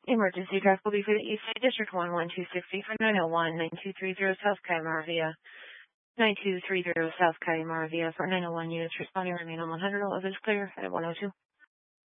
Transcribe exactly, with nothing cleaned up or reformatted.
Emergency traffic will be for the East Side District one one two six eight for nine oh one, nine two three zero South Kymar via nine two three zero South Kymar via for nine oh one units responding remain on one hundred. All others clear at one oh two.